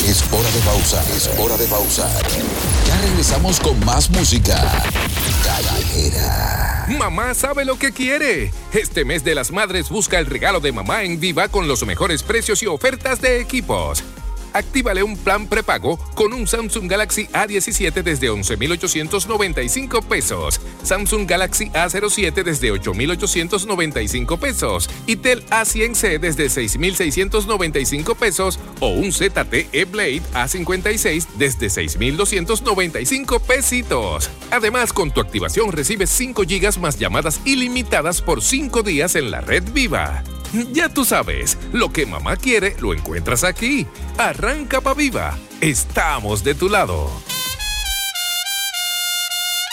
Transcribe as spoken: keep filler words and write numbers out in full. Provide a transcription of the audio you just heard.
Es hora de pausar, es hora de pausar. Ya regresamos con más música callejera. Mamá sabe lo que quiere. Este mes de las madres busca el regalo de mamá en Viva con los mejores precios y ofertas de equipos. Actívale un plan prepago con un Samsung Galaxy A diecisiete desde once mil ochocientos noventa y cinco pesos, Samsung Galaxy A cero siete desde ocho mil ochocientos noventa y cinco pesos y Tel A cien C desde seis mil seiscientos noventa y cinco pesos o un Z T E Blade A cincuenta y seis desde seis mil doscientos noventa y cinco pesitos. Además, con tu activación recibes cinco gigas más llamadas ilimitadas por cinco días en la red Viva. Ya tú sabes, lo que mamá quiere lo encuentras aquí. Arranca pa' Viva. Estamos de tu lado.